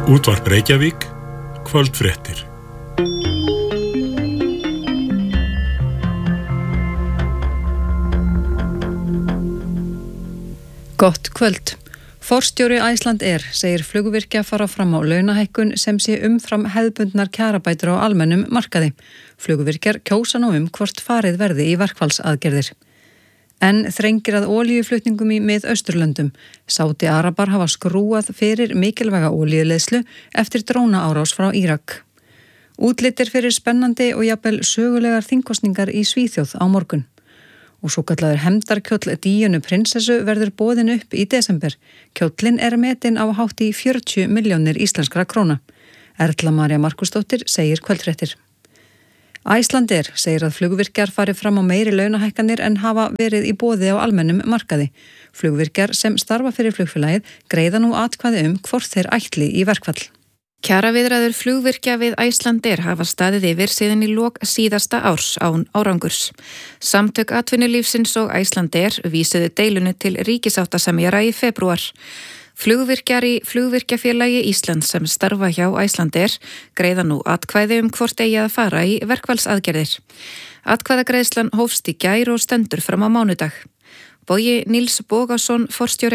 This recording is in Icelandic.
Útvarp Reykjavík, kvöldfréttir. Gott kvöld. Forstjóri Icelandair segir flugvirkja fara fram á launahækkun sem sé umfram hefðbundnar kjarabætur á almennum markaði. Flugvirkjar kjósa nú hvort farið verði í verkfallsaðgerðir. En þrengir að olíuflutningum í Mið-Austurlöndum. Sádi-Arabar hafa skrúað fyrir mikilvæga olíuleiðslu eftir drónaárás frá Írak. Útlitir fyrir spennandi og jafnvel sögulegar þingkosningar í Svíþjóð á morgun. Og svo kallaður hefndarkjóll Díönu prinsessu verður boðin upp í desember. Kjóllinn metinn á hátt í 40 milljónir íslenskra króna. Erla María Markusdóttir segir kvöldfréttir. Icelandair segir að flugvirkjar fari fram á meiri launahækkanir en hafa verið í boði á almennum markaði. Flugvirkjar sem starfa fyrir flugfélagið greiða nú atkvæði hvort þeir ætli í verkfall. Kjaraviðræður flugvirkja við Icelandair hafa staðið yfir síðan í lok síðasta árs án árangurs. Samtök atvinnulífsins og Icelandair vísuðu deilunni til ríkisáttasemjara í febrúar. Flugvirkjar í Flugvirkjafélagi Íslands sem starfa hjá Icelandair greiða nú atkvæði hvort eigi að fara í verkfallsaðgerðir. Atkvæðagreiðslan hófst í gær og stendur fram á mánudag. Bogi Níls Bogason, forstjóri